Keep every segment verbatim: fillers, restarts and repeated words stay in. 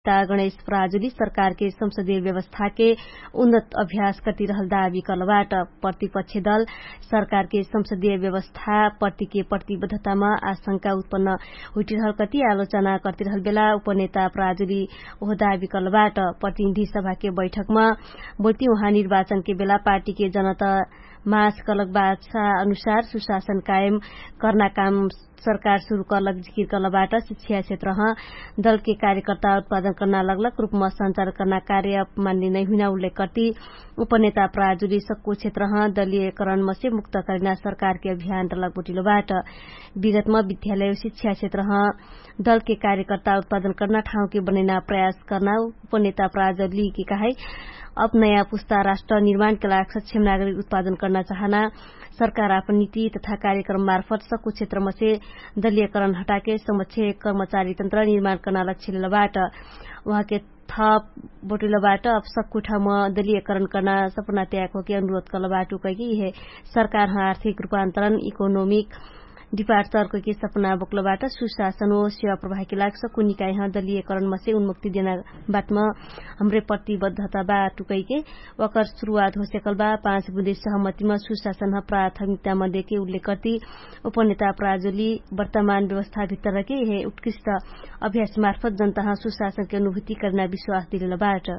गणेश पराजुली सरकार के संसदीय व्यवस्था के उन्नत अभ्यास करती रहल दावी करलबाट प्रतिपक्ष दल सरकार के संसदीय व्यवस्था प्रति के प्रतिबद्धतामा आशंका उत्पन्न हुटी रहल कति आलोचना करती रहल बेला उपनेता पराजुली ओह दावी करलबाट प्रतिनिधि सभा के बैठकमा बोलती उहाँ निर्वाचन के बेला पार्टी के जनता मास कलक बादशाह अनुसार सुशासन कायम करना काम सरकार शुरू करलक जिकिर करलबाट शिक्षा क्षेत्र दल के कार्यकर्ता उत्पादन करना लगलक रूपमा संचालन करना कार्य मान्य नहीं हुना उल्लेख करती उपनेता पराजुली सक्कु क्षेत्र दलीयकरण में से मुक्त करना सरकार के अभियान रलक बुटिलोबाट विगतमा विद्यालय शिक्षा क्षेत्र दल के कार्यकर्ता उत्पादन करना ठाउँ के बनैना प्रयास करना उपनेता पराजुली के कहे अब नयाँ पुस्ता राष्ट्र निर्माण के लागि सक्षम नागरिक उत्पादन करना चाहना सरकार अपन नीति तथा कार्यक्रम मार्फत सक्कु क्षेत्र में से दलीयकरण हटाके समक्ष कर्मचारी तंत्र निर्माण करना लक्ष्य लेबाट वहाँ के थप बोटिलोबाट अब सक्कु ठाउँमा दलीयकरण करना सपना त्याग हो के अनुरोध करलबाट कही है सरकार आर्थिक रूपान्तरण इकोनोमिक डिपार्चरको के सपना बोक्लोबाट सुशासन व सेवा प्रवाह के लागि सक्कु निकाय दलीयकरण में से उन्मुक्ति देना बाटमा हमरे प्रतिबद्धता बा टुकई के वकर शुरुआत हो सकल बा पांच बुंदे सहमति में सुशासन प्राथमिकता में देके उल्लेख करती उपनेता पराजुली वर्तमान व्यवस्था भित्र रखे है उत्कृष्ट अभ्यास मार्फत जनता सुशासन के अनुभूति करना विश्वास दिलबाट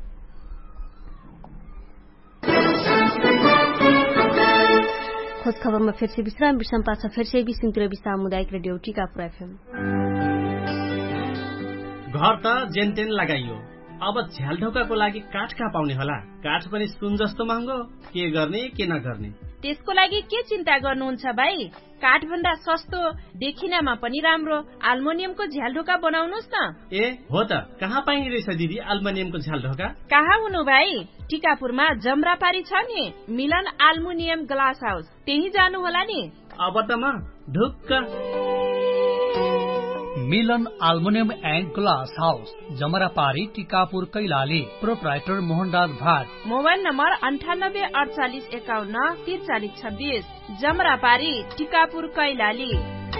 खोज खबर में फिर से विश्राम विश्राम पाछा फिर से बिसिंतिर सामुदायिक रेडियो टीकापुर एफएम। घर त जेन तेन लगाइयो अब झ्याल ढोकाको लागि काठ कहाँ पाउने होला काठ पनि सुन जस्तो महँगो के गर्ने के नगर्ने त्यसको लागि के चिन्ता गर्नुहुन्छ भाइ काठ भन्दा सस्तो देखिनमा पनि राम्रो एल्युमिनियमको झ्याल ढोका बनाउनुस् न ए हो त कहाँ पाइने रहेछ दिदी एल्युमिनियमको झ्याल ढोका कहाँ हुनु भाइ टिकापुरमा जमरापारी छ नि मिलन एल्युमिनियम ग्लास हाउस त्यही जानु होला नि अब त म ढुक्क मिलन aluminium and glass house जमरापारी Tikapur Kailali proprietor Mohanraj Bhat mobile number अंठानब्बे अड़चालीस एकाउन्न तिरचालीस छब्बीस जमरापारी टिकापुर कैलाली।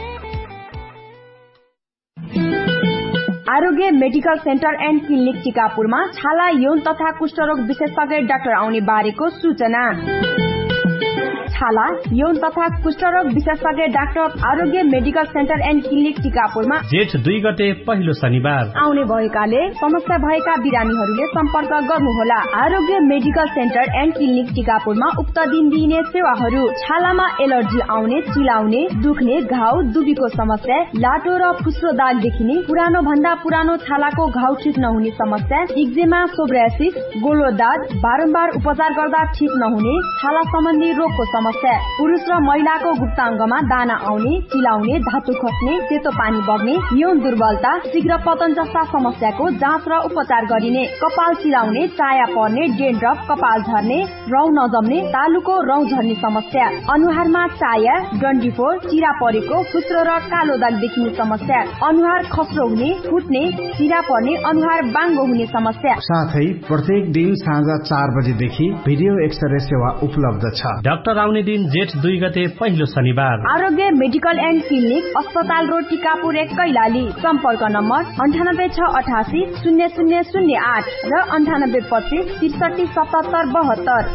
आरोग्य मेडिकल सेन्टर एन्ड क्लिनिक टिकापुरमा छाला यौन तथा कुष्ठरोग विशेषज्ञ डाक्टर आउने बारेको सूचना छाला यौन तथा कुष्ठरोग विशेषज्ञ doctor Aarogya medical centre and clinic टिकापुरमा जेठ दुई गते पहिलो शनिबार आउने भएकाले समस्या भएका बिरामीहरूले सम्पर्क गर्नुहोला। आरोग्य मेडिकल सेन्टर एन्ड क्लिनिक टिकापुरमा उक्त दिन दिइने सेवाहरू छालामा एलर्जी आउने चिलाउने दुख्ने घाउ दुबीको समस्या लाटो र फुस्रो दाग देखिने पुरानो भन्दा पुरानो छालाको घाउ ठिक नहुने समस्या इक्जेमा सोब्रासिस गोलो दाग बारम्बार उपचार गर्दा ठिक नहुने छाला सम्बन्धी रोगको समस्या पुरुष र महिलाको गुप्ताङ्गमा दाना आउने चिलाउने धातु खस्ने सेतो पानी बग्ने यौन दुर्बलता शीघ्र पतन जस्ता समस्याको जाँच र उपचार गरिने कपाल चिलाउने चाया पर्ने डेन्ड्रफ कपाल झर्ने रौँ नजम्ने तालुको रौँ झर्ने समस्या अनुहारमा चाया डन्डीफोर चिरा परेको फुस्रो र कालो दाग देखिने समस्या अनुहार खस्रो हुने फुट्ने चिरा पर्ने अनुहार बाङ्गो हुने समस्या साथै प्रत्येक दिन साँझ चार बजेदेखि भिडियो एक्सरे सेवा उपलब्ध छ। डाक्टर आउने दिन जेठ दुई गते पहिलो शनिबार आरोग्य मेडिकल एन्ड क्लिनिक अस्पताल रोड टिकापुर एक कैलाली सम्पर्क नम्बर अन्ठानब्बे छ अठासी शून्य शून्य शून्य आठ र अन्ठानब्बे पच्चिस त्रिसठी सतहत्तर बहत्तर।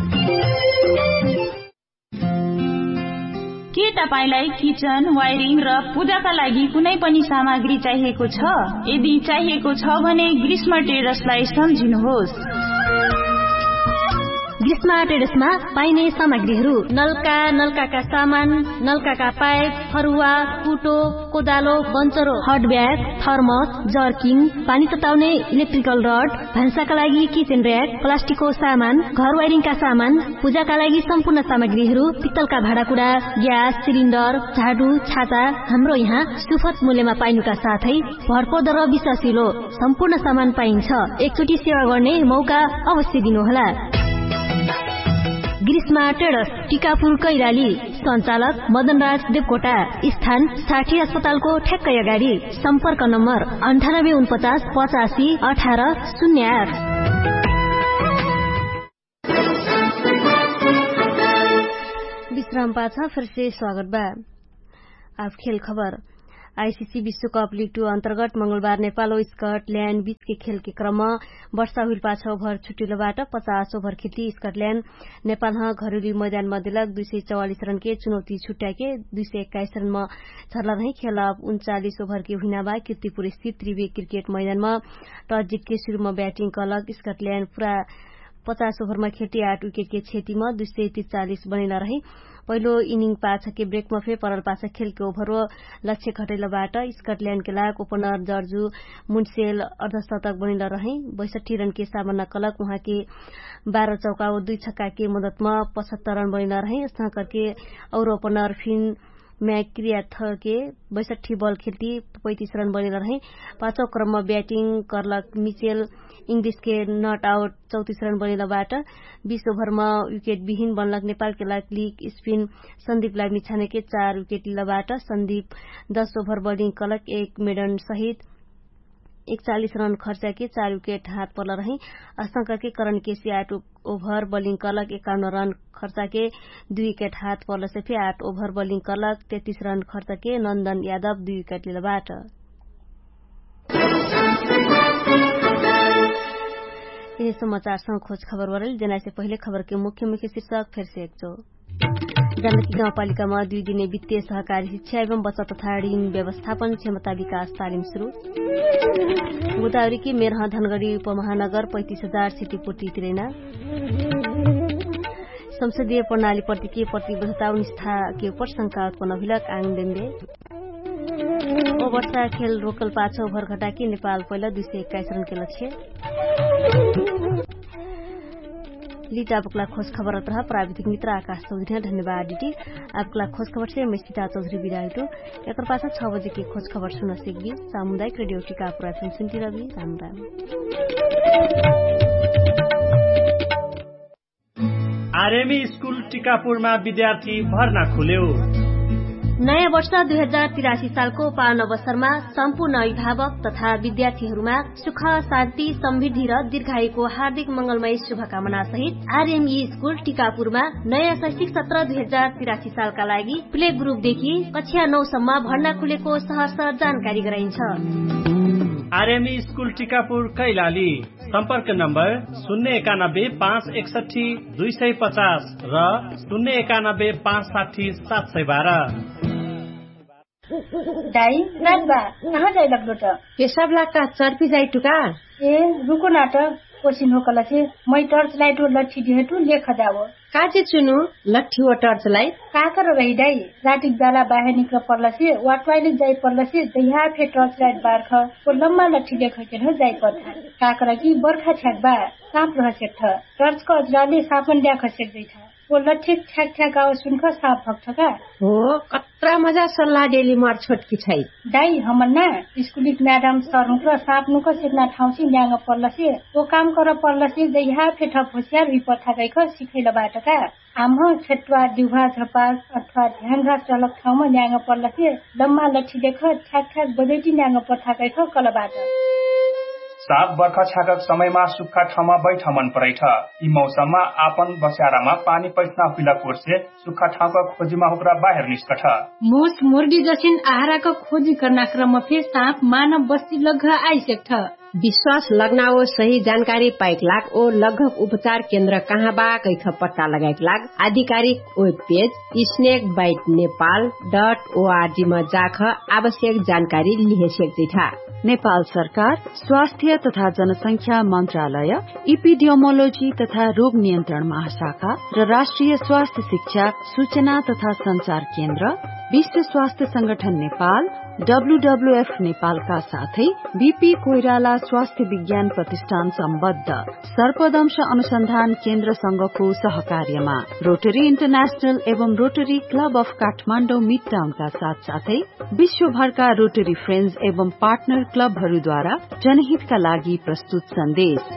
के तपाईलाई किचन वायरिङ र पूजाका लागि कुनै पनि सामग्री चाहिएको छ? यदि चाहिएको छ भने ग्रीष्म टेरेसलाई सम्झिनुहोस्। ग्रीष्मा टेरेसमा पाइने सामग्रीहरू नलका नलकाका सामान नलकाका पाइप फरुवा कुटो कोदालो बन्चरो हट ब्याग थर्मस जर्किङ पानी तताउने इलेक्ट्रिकल रड भान्साका लागि किचन र्याक प्लास्टिकको सामान घर वायरिङका सामान पूजाका लागि सम्पूर्ण सामग्रीहरू पित्तलका भाँडाकुँडा ग्यास सिलिन्डर झाडु छाता हाम्रो यहाँ सुपथ मूल्यमा पाइनुका साथै भरपर्दो र विश्वासिलो सम्पूर्ण सामान पाइन्छ। एकचोटि सेवा गर्ने मौका अवश्य दिनुहोला। ग्रीष्मा टेरेस टिकापुर कैलाली सञ्चालक मदनराज देवकोटा स्थान साठी अस्पतालको ठ्याक्कै अगाडि सम्पर्क नम्बर अन्ठानब्बे उनपचास पचासी अठार शून्य आठ। विश्राम पाछा फिर से स्वागत बा। अब खेल खबर। आईसीसी विश्वकप लीग टू अन्तर्गत मंगलबार नेपाल और स्कटल्याण्ड बीच खेल के क्रम में वर्षा हुई पाँच ओभर छुट्टिलोबाट पचास ओभर खेली स्कटल्याण्ड नेपाल घरेलू मैदान में दिलक दुई सय चौवालिस रन के चुनौती छुट्याके दुई सय एक्काइस रन में छर्ला रही खेल अब उन्चालिस ओभर के हुइनाबा कीर्तिपुर स्थित त्रिवे क्रिकेट मैदान में टस जीत के शुरू में बैटिंग कलक स्कटल्याण्ड पूरा पचास ओभर में खेती आठ विकेट के क्षति में दुई सय तिरचालिस बनेला रही पहिलो इनिंग पाछा के ब्रेक में फे परल पाछा खेल के ओभर लक्ष्य घटेलाबाट स्कटल्याण्ड के लाग ओपनर जर्जू मुन्सेल अर्धशतक बनेला रही बैसठी रन के सामना कलक वहां के बाह्र चौका और दुई छक्का के मदद में पचहत्तर रन बनेला रही इस करके और ओपनर फिन मैक्रियाथ के बैसठी बल खेलती पैंतीस रन बनेला रही पांचौं क्रम में बैटिंग करलक मिचेल इंग्लिश के नट आउट चौतीस रन बनेलाबाट बीस ओभर में विकेट विहीन बनलक नेपाल के लाग लीग स्पिन संदीप लामी छाने के चार विकेट लिलाबाट संदीप दस ओभर बॉलिंग कलक एक मेडन सहित इकचालीस रन खर्चा के चार विकेट हाथ पर्ल रही अस्तांक के करण केसी आठ ओभर बॉलिंग कलक एकाउन्न रन खर्चा के दुई विकेट हाथ पर्ल से फिर आठ ओभर बॉलिंग कलक तैतीस रन खर्चा के नंदन यादव दुई विकेट लिलाबाट यही समाचार संग खोज खबर वरल जना से पहले खबर के मुख्य मुख्य शीर्षक फिर से एक जो गण्डकी गाउँपालिकामा दुई दिने वित्तीय सहकारी शिक्षा एवं बचत तथा ऋण व्यवस्थापन क्षमता विकास तालिम शुरू गोदावरीकी मेरह धनगढ़ी उपमहानगर पैंतीस हजार क्षतिपूर्ति तिरेना संसदीय प्रणाली प्रति प्रतिबद्धता निष्ठा के ऊपर शंका उत्पन्न हुलक आङदेन्दे ओ वर्षा खेल रोकल पाँच ओभर घटा के नेपाल पहिला दुई सय एक्काइस रन के लक्ष्य लीटा आपकला खोज खबर रहा प्राविधिक मित्र आकाश चौधरी धन्यवाद डीटी आपकला खोज खबर से मैं सीता चौधरी विदा हुई एक पास छ बजे की खोज खबर सुन सिक्दी सामुदायिक रेडियो टीकापुर एफएम सुनती रवि राम राम आरएमई स्कूल टीकापुरमा विद्यार्थी भर्ना खुल्यो नयाँ वर्ष दुई हजार तिरासी सालको पावन अवसरमा सम्पूर्ण अभिभावक तथा विद्यार्थीहरूमा सुख शान्ति समृद्धि र दीर्घायुको हार्दिक मंगलमय शुभकामना सहित आरएमई स्कूल टीकापुरमा नयाँ शैक्षिक सत्र दुई हजार तिरासी सालका लागि प्ले ग्रुपदेखि कक्षा नौ सम्म भर्ना खुलेको सहर्ष जानकारी गराइन्छ। आरएमई स्कूल टीकापुर कैलाली सम्पर्क नम्बर शून्य एकानब्बे पाँच एकसठी दुई सय पचास र शून्य एकानब्बे पाँच साठी सात सय बाह्र। दाई नाचबा कहाँ जाई लाग्दो त पेशाब लाग्दा चर्पी जाई टुका ए रुको नाट कोसिन हो कला से मै टर्च लाइट लट्ठी दिहेटु लेख जाओ काजे चुनु लट्ठी व टर्च लाइट का कर रही दाई रातिक बेला बाहिर निक्ल पर्ला से वा टॉयलेट जाई पर्ला से दहिया फे टर्च लाइट बार्ख को लम्बा लट्ठी लेख के न जाई पर्था का कर कि बर्खा छ्याक बा साप रह सेठ टर्च को अजराले सापन ड्या खसेक दैथा वो लट्ठी ठ्याक ठ्याक आवाज सुनख साप भक्छ का हो कत्रा मजा सल्लाह डेली मार छोटकी छै दाई हमर ना स्कुलिक म्याडम सर नुक साप नुक सेक्ना ठाउँसी ल्याङ पर्ला से वो काम कर पर्ला से दहिया फे ठप होशियार हुई पर्था गइख सिखैला बाटका आम छेटवा दिउहा झपास अथवा ध्यान घाँस चलक ठाउँमा ल्याङ पर्ला से लम्बा लट्ठी देख ठ्याक ठ्याक बजेटी ल्याङ पर्था गइख कलबाट साग बर्खा छागक समयमा सुक्खा ठाउँमा बैठ मन परेछ। यी मौसममा आपन बस्यारामा पानी पैस्ना हुइला कोर्से सुक्खा ठाउँका खोजीमा हुक्रा बाहिर निस्कछ। मुस मुर्गी जसिन आहाराको खोजी गर्न क्रम फे साँप मानव बस्ती लग्घ आइसक्छ। विश्वास लग्नाओ सही जानकारी पाइक लाग ओ लघक उपचार केन्द्र कहाँ बा कैख पत्ता लगाइक लाग आधिकारिक web page snake bite Nepal dot ORG मा जाख आवश्यक जानकारी लिहे सक्दैथा। नेपाल सरकार स्वास्थ्य तथा जनसंख्या मन्त्रालय इपिडियोमोलोजी तथा रोग नियन्त्रण महाशाखा र राष्ट्रिय स्वास्थ्य शिक्षा सूचना तथा संचार केन्द्र विश्व स्वास्थ्य संगठन नेपाल डब्ल्यूडब्ल्यूएफ नेपालका साथै बीपी कोइराला स्वास्थ्य विज्ञान प्रतिष्ठान सम्बद्ध सर्पदंश अनुसन्धान केन्द्र संघको सहकार्यमा रोटरी इन्टरनेशनल एवं rotary club of Kathmandu mid टाउनका साथ साथै विश्वभरका रोटरी फ्रेन्ड्स एवं पार्टनर क्लबहरूद्वारा जनहितका लागि प्रस्तुत सन्देश।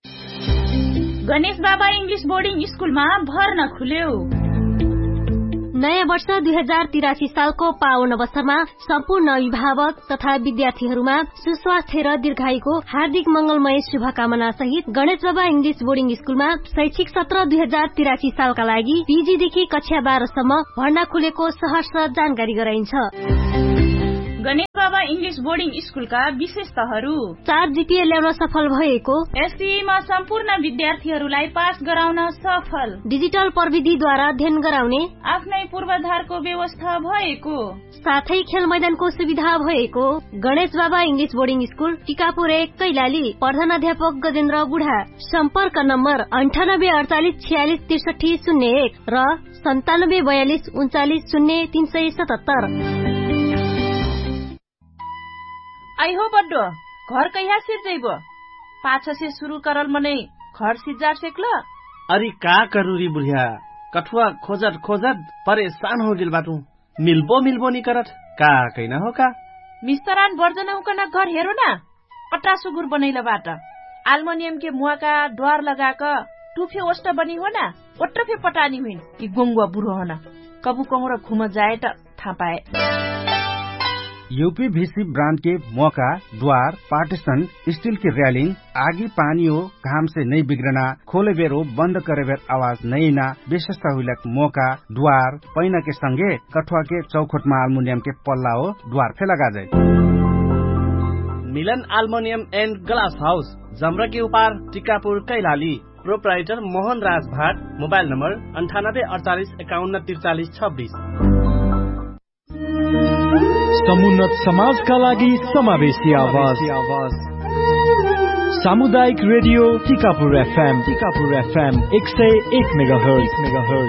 गणेश बाबा इंग्लिश बोर्डिङ स्कूलमा भर्ना खुल्यो। नयाँ वर्ष दुई हजार तिरासी सालको पावन अवसरमा सम्पूर्ण अभिभावक तथा विद्यार्थीहरूमा सुस्वास्थ्य र दीर्घायुको हार्दिक मंगलमय शुभकामना सहित गणेश बाबा इंग्लिश बोर्डिङ स्कूलमा शैक्षिक सत्र दुई हजार तिरासी सालका लागि पीजीदेखि कक्षा बाह्रसम्म भर्ना खुलेको सहर्ष जानकारी गराइन्छ। गणेश बाबा इंग्लिश बोर्डिङ स्कूलका विशेषताहरू: चार जीपीए ल्याउन सफल भएको, एसटीईमा सम्पूर्ण विद्यार्थीहरूलाई पास गराउन सफल, डिजिटल प्रविधिद्वारा अध्ययन गराउने आफ्नै पूर्वाधारको व्यवस्था भएको, साथै खेल मैदानको सुविधा भएको। गणेश बाबा इंग्लिश बोर्डिङ स्कूल टिकापुर एक कैलाली। प्रधानाध्यापक गजेन्द्र बुढा। सम्पर्क नम्बर अन्ठानब्बे अडचालिस छयालिस त्रिसठी शून्य एक र सन्तानब्बे बयालिस उन्चालिस शून्य तीन सय सतहत्तर। आइहो बड्डो घर कहिया सिर्जैबो? पाछ से शुरू करल मने घर सिजार सेकल। अरे का करूरी बुढ़िया, कठुआ खोजत खोजत परेशान हो गेल बाटू। मिलबो मिलबो नि करत का कैना हो का। मिस्तरान बर्जन हुकना घर हेरो ना, कटा सुगुर बनैला बाट आल्मुनियम के मुआ का द्वार लगाक टुफे ओष्ट बनी हो ना, ओट्रफे पटानी हुइन कि गोंगुआ बुढो होना कबु कहूँ घुम जाए त थाहा पाए। यूपीवीसी ब्रांड के मौका, द्वार, पार्टीशन, स्टील की रेलिंग, आगी पानी हो घाम से नहीं बिगड़ना, खोले बेर हो बंद करे बेर आवाज नहीं ना, विशेषता हुई मौका, द्वार, पैना के संगे कठुआ के चौखट में अल्मुनियम के पल्ला हो द्वार पे लगा जाए। मिलन अल्मुनियम एंड ग्लास हाउस, जमरा के उपार, टिकापुर कैलाली। प्रोप्राइटर मोहन राज भाट। मोबाइल नंबर अंठानब्बे अड़तालीस इक्यावन तिरचालीस छब्बीस। समुन्नत समाजका लागि समावेशी आवाज। सामुदायिक radio Tikapur FM Tikapur FM एक सय एक मेगाहर्ज।